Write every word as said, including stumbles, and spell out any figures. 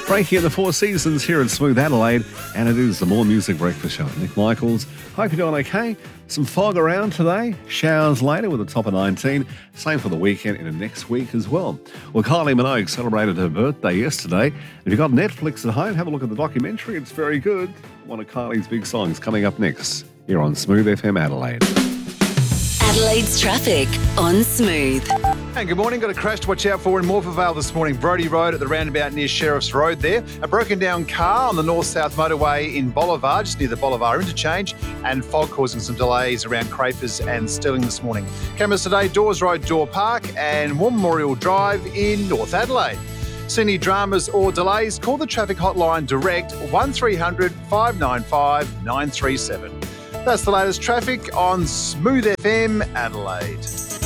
Breaking at the Four Seasons here at Smooth Adelaide, and it is the More Music Breakfast Show. Nick Michaels, hope you're doing okay. Some fog around today, showers later with a top of nineteen. Same for the weekend and next week as well. Well, Kylie Minogue celebrated her birthday yesterday. If you've got Netflix at home, have a look at the documentary. It's very good. One of Kylie's big songs coming up next here on Smooth F M Adelaide. Adelaide's traffic on Smooth. And good morning. Got a crash to watch out for in Morphettvale this morning. Brodie Road at the roundabout near Sheriff's Road there. A broken down car on the north-south motorway in Bolivar, just near the Bolivar interchange, and fog causing some delays around Crapers and Stirling this morning. Cameras today, Dawes Road, Door Park and War Memorial Drive in North Adelaide. See any dramas or delays? Call the traffic hotline direct one three hundred, five nine five, nine three seven. That's the latest traffic on Smooth F M Adelaide.